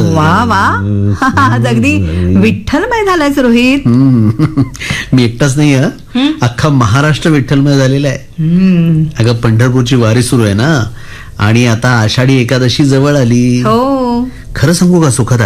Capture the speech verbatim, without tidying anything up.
वा वा आज अगदी विठ्ठलमय झालायस रोहित. मी एकटाच नाही हं, अख्खा महाराष्ट्र विठ्ठलमय झालेला आहे. अगं पंढरपूरची वारी सुरू आहे ना, आणि आता आषाढी एकादशी जवळ आली. हो खरं सांगू का सुखदा,